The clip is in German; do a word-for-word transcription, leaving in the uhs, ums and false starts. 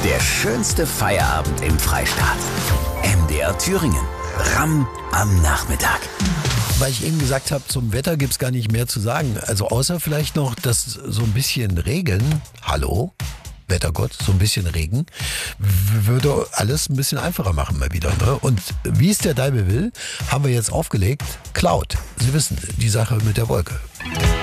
Der schönste Feierabend im Freistaat. M D R Thüringen. Ramm am Nachmittag. Weil ich eben gesagt habe, zum Wetter gibt's gar nicht mehr zu sagen. Also außer vielleicht noch, dass so ein bisschen Regen, hallo, Wettergott, so ein bisschen Regen, w- würde alles ein bisschen einfacher machen mal wieder. Ne? Und wie es der Deibel will, haben wir jetzt aufgelegt, Cloud. Sie wissen, die Sache mit der Wolke.